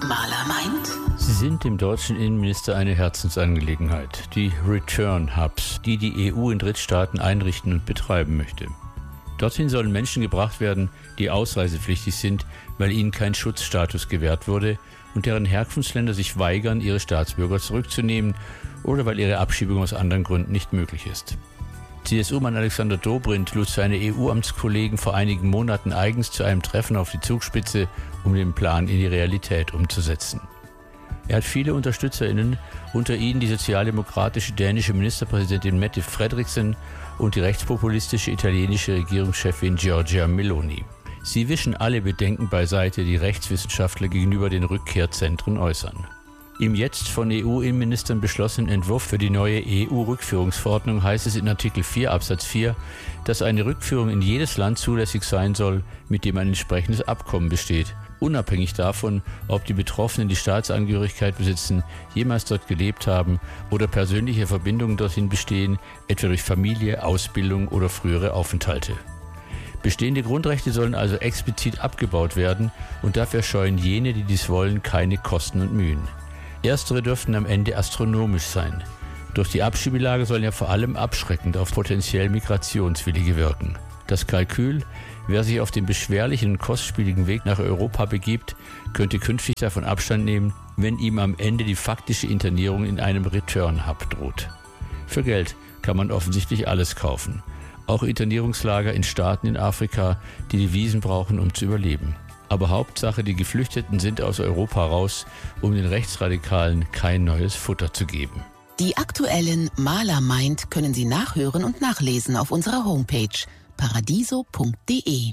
Maler meint. Sie sind dem deutschen Innenminister eine Herzensangelegenheit. Die Return Hubs, die die EU in Drittstaaten einrichten und betreiben möchte. Dorthin sollen Menschen gebracht werden, die ausreisepflichtig sind, weil ihnen kein Schutzstatus gewährt wurde und deren Herkunftsländer sich weigern, ihre Staatsbürger zurückzunehmen oder weil ihre Abschiebung aus anderen Gründen nicht möglich ist. CSU-Mann Alexander Dobrindt lud seine EU-Amtskollegen vor einigen Monaten eigens zu einem Treffen auf die Zugspitze, um den Plan in die Realität umzusetzen. Er hat viele UnterstützerInnen, unter ihnen die sozialdemokratische dänische Ministerpräsidentin Mette Frederiksen und die rechtspopulistische italienische Regierungschefin Giorgia Meloni. Sie wischen alle Bedenken beiseite, die Rechtswissenschaftler gegenüber den Rückkehrzentren äußern. Im jetzt von EU-Innenministern beschlossenen Entwurf für die neue EU-Rückführungsverordnung heißt es in Artikel 4 Absatz 4, dass eine Rückführung in jedes Land zulässig sein soll, mit dem ein entsprechendes Abkommen besteht, unabhängig davon, ob die Betroffenen die Staatsangehörigkeit besitzen, jemals dort gelebt haben oder persönliche Verbindungen dorthin bestehen, etwa durch Familie, Ausbildung oder frühere Aufenthalte. Bestehende Grundrechte sollen also explizit abgebaut werden und dafür scheuen jene, die dies wollen, keine Kosten und Mühen. Erstere dürften am Ende astronomisch sein. Durch die Abschiebelage sollen ja vor allem abschreckend auf potenziell Migrationswillige wirken. Das Kalkül, wer sich auf den beschwerlichen und kostspieligen Weg nach Europa begibt, könnte künftig davon Abstand nehmen, wenn ihm am Ende die faktische Internierung in einem Return-Hub droht. Für Geld kann man offensichtlich alles kaufen. Auch Internierungslager in Staaten in Afrika, die Devisen brauchen, um zu überleben. Aber Hauptsache, die Geflüchteten sind aus Europa raus, um den Rechtsradikalen kein neues Futter zu geben. Die aktuellen Maler meint können Sie nachhören und nachlesen auf unserer Homepage paradiso.de.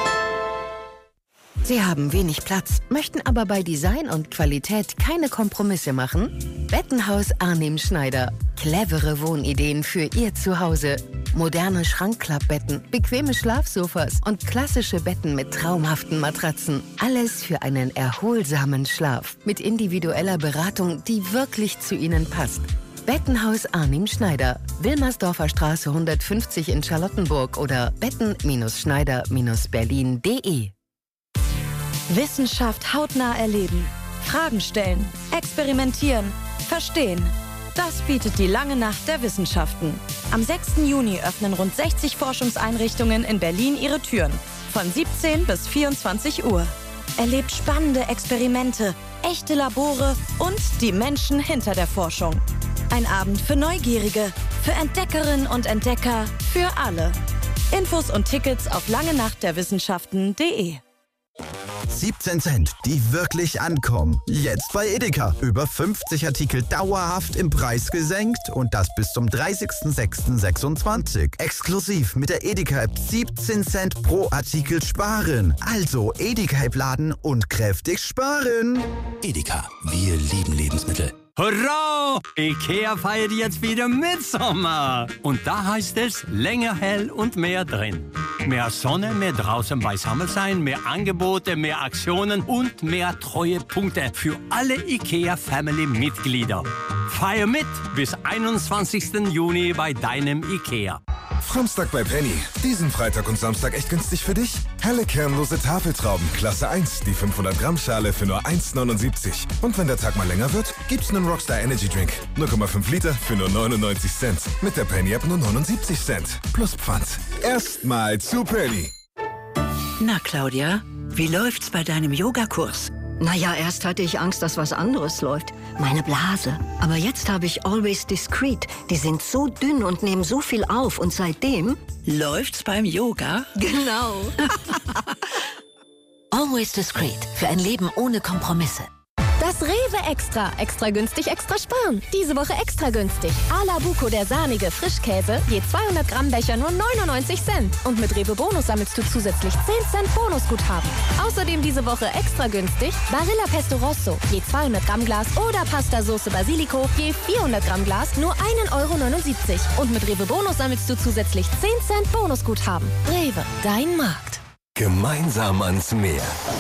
Sie haben wenig Platz, möchten aber bei Design und Qualität keine Kompromisse machen? Bettenhaus Arnim Schneider. Clevere Wohnideen für Ihr Zuhause. Moderne Schrankklappbetten, bequeme Schlafsofas und klassische Betten mit traumhaften Matratzen. Alles für einen erholsamen Schlaf. Mit individueller Beratung, die wirklich zu Ihnen passt. Bettenhaus Arnim Schneider. Wilmersdorfer Straße 150 in Charlottenburg oder betten-schneider-berlin.de. Wissenschaft hautnah erleben, Fragen stellen, experimentieren, verstehen. Das bietet die Lange Nacht der Wissenschaften. Am 6. Juni öffnen rund 60 Forschungseinrichtungen in Berlin ihre Türen. Von 17 bis 24 Uhr. Erlebt spannende Experimente, echte Labore und die Menschen hinter der Forschung. Ein Abend für Neugierige, für Entdeckerinnen und Entdecker, für alle. Infos und Tickets auf langenachtderwissenschaften.de. 17 Cent, die wirklich ankommen. Jetzt bei Edeka. Über 50 Artikel dauerhaft im Preis gesenkt und das bis zum 30.06.26. Exklusiv mit der Edeka-App 17 Cent pro Artikel sparen. Also Edeka-App laden und kräftig sparen. Edeka, wir lieben Lebensmittel. Hurra! Ikea feiert jetzt wieder Mitsommer. Und da heißt es, länger hell und mehr drin. Mehr Sonne, mehr draußen beisammen sein, mehr Angebote, mehr Aktionen und mehr Treuepunkte für alle Ikea-Family-Mitglieder. Feier mit bis 21. Juni bei deinem Ikea. Samstag bei Penny. Diesen Freitag und Samstag echt günstig für dich? Helle kernlose Tafeltrauben, Klasse 1, die 500 Gramm Schale für nur 1,79. Und wenn der Tag mal länger wird, gibt's einen Rockstar Energy Drink. 0,5 Liter für nur 99 Cent. Mit der Penny App nur 79 Cent. Plus Pfand. Erstmal zu Penny. Na, Claudia, wie läuft's bei deinem Yogakurs? Naja, erst hatte ich Angst, dass was anderes läuft. Meine Blase. Aber jetzt habe ich Always Discreet. Die sind so dünn und nehmen so viel auf. Und seitdem... Läuft's beim Yoga? Genau. Always Discreet. Für ein Leben ohne Kompromisse. Das Rewe Extra. Extra günstig, extra sparen. Diese Woche extra günstig. Ala Buco, der sahnige Frischkäse. Je 200 Gramm Becher nur 99 Cent. Und mit Rewe Bonus sammelst du zusätzlich 10 Cent Bonusguthaben. Außerdem diese Woche extra günstig. Barilla Pesto Rosso. Je 200 Gramm Glas oder Pasta Sauce Basilico. Je 400 Gramm Glas nur 1,79 €. Und mit Rewe Bonus sammelst du zusätzlich 10 Cent Bonusguthaben. Rewe, dein Markt. Gemeinsam ans Meer.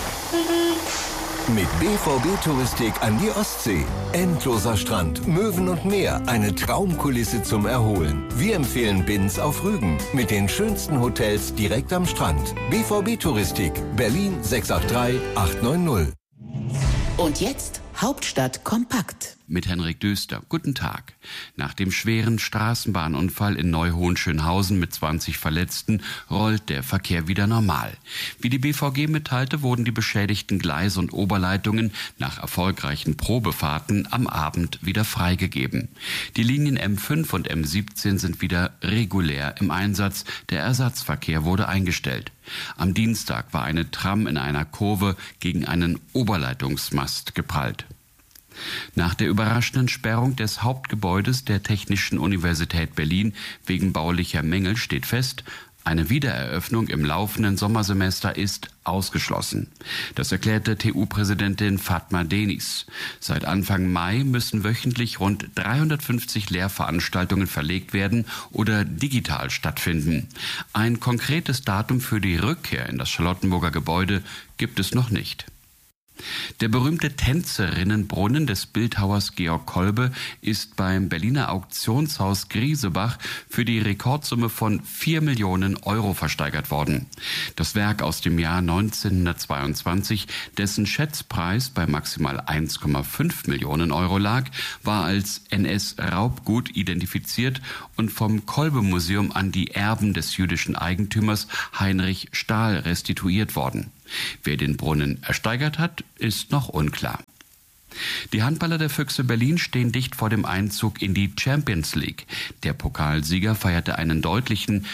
Mit BVB Touristik an die Ostsee. Endloser Strand, Möwen und Meer. Eine Traumkulisse zum Erholen. Wir empfehlen Binz auf Rügen. Mit den schönsten Hotels direkt am Strand. BVB Touristik. Berlin 683 890. Und jetzt Hauptstadt kompakt. Mit Henrik Döster. Guten Tag. Nach dem schweren Straßenbahnunfall in Neu-Hohenschönhausen mit 20 Verletzten rollt der Verkehr wieder normal. Wie die BVG mitteilte, wurden die beschädigten Gleise und Oberleitungen nach erfolgreichen Probefahrten am Abend wieder freigegeben. Die Linien M5 und M17 sind wieder regulär im Einsatz. Der Ersatzverkehr wurde eingestellt. Am Dienstag war eine Tram in einer Kurve gegen einen Oberleitungsmast geprallt. Nach der überraschenden Sperrung des Hauptgebäudes der Technischen Universität Berlin wegen baulicher Mängel steht fest, eine Wiedereröffnung im laufenden Sommersemester ist ausgeschlossen. Das erklärte TU-Präsidentin Fatma Deniz. Seit Anfang Mai müssen wöchentlich rund 350 Lehrveranstaltungen verlegt werden oder digital stattfinden. Ein konkretes Datum für die Rückkehr in das Charlottenburger Gebäude gibt es noch nicht. Der berühmte Tänzerinnenbrunnen des Bildhauers Georg Kolbe ist beim Berliner Auktionshaus Griesebach für die Rekordsumme von 4 Millionen Euro versteigert worden. Das Werk aus dem Jahr 1922, dessen Schätzpreis bei maximal 1,5 Millionen Euro lag, war als NS-Raubgut identifiziert und vom Kolbe-Museum an die Erben des jüdischen Eigentümers Heinrich Stahl restituiert worden. Wer den Brunnen ersteigert hat, ist noch unklar. Die Handballer der Füchse Berlin stehen dicht vor dem Einzug in die Champions League. Der Pokalsieger feierte einen deutlichen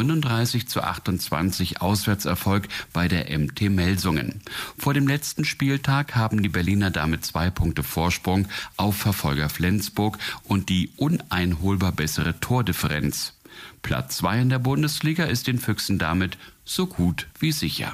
39:28 Auswärtserfolg bei der MT Melsungen. Vor dem letzten Spieltag haben die Berliner damit 2 Punkte Vorsprung auf Verfolger Flensburg und die uneinholbar bessere Tordifferenz. Platz 2 in der Bundesliga ist den Füchsen damit so gut wie sicher.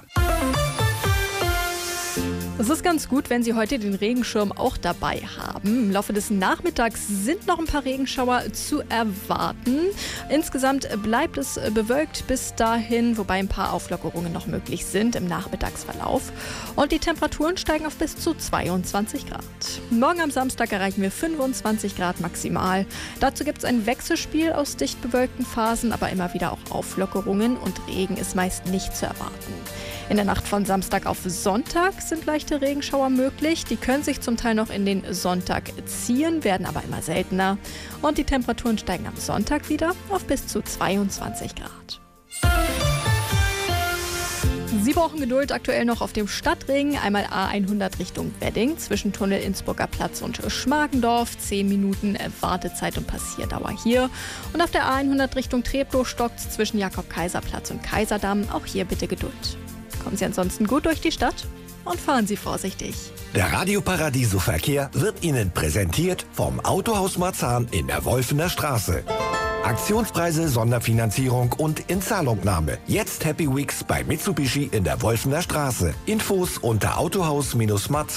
Es ist ganz gut, wenn Sie heute den Regenschirm auch dabei haben. Im Laufe des Nachmittags sind noch ein paar Regenschauer zu erwarten. Insgesamt bleibt es bewölkt bis dahin, wobei ein paar Auflockerungen noch möglich sind im Nachmittagsverlauf. Und die Temperaturen steigen auf bis zu 22 Grad. Morgen am Samstag erreichen wir 25 Grad maximal. Dazu gibt es ein Wechselspiel aus dicht bewölkten Phasen, aber immer wieder auch Auflockerungen und Regen ist meist nicht zu erwarten. In der Nacht von Samstag auf Sonntag sind leichte Regenschauer möglich. Die können sich zum Teil noch in den Sonntag ziehen, werden aber immer seltener. Und die Temperaturen steigen am Sonntag wieder auf bis zu 22 Grad. Sie brauchen Geduld aktuell noch auf dem Stadtring. Einmal A100 Richtung Wedding zwischen Tunnel Innsbrucker Platz und Schmargendorf. 10 Minuten Wartezeit und Passierdauer hier. Und auf der A100 Richtung Treptow stockt zwischen Jakob-Kaiser-Platz und Kaiserdamm. Auch hier bitte Geduld. Kommen Sie ansonsten gut durch die Stadt und fahren Sie vorsichtig. Der Radio Paradiso Verkehr wird Ihnen präsentiert vom Autohaus Marzahn in der Wolfener Straße. Aktionspreise, Sonderfinanzierung und Inzahlungnahme. Jetzt Happy Weeks bei Mitsubishi in der Wolfener Straße. Infos unter autohaus-marzahn.de.